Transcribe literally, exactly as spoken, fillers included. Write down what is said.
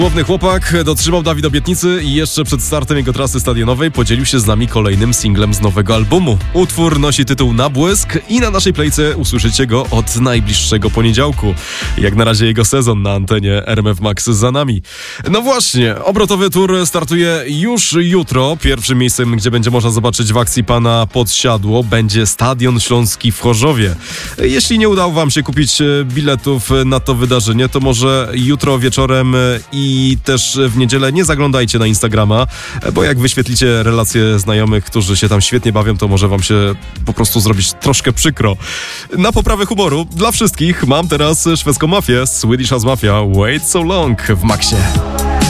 Słowny chłopak dotrzymał Dawid obietnicy i jeszcze przed startem jego trasy stadionowej podzielił się z nami kolejnym singlem z nowego albumu. Utwór nosi tytuł Nabłysk i na naszej plejce usłyszycie go od najbliższego poniedziałku. Jak na razie jego sezon na antenie R M F Max za nami. No właśnie, obrotowy tour startuje już jutro. Pierwszym miejscem, gdzie będzie można zobaczyć w akcji pana Podsiadło, będzie Stadion Śląski w Chorzowie. Jeśli nie udało wam się kupić biletów na to wydarzenie, to może jutro wieczorem i I też w niedzielę nie zaglądajcie na Instagrama, bo jak wyświetlicie relacje znajomych, którzy się tam świetnie bawią, to może wam się po prostu zrobić troszkę przykro. Na poprawę humoru dla wszystkich mam teraz szwedzką mafię, Swedish House Mafia, Wait So Long w Maxie.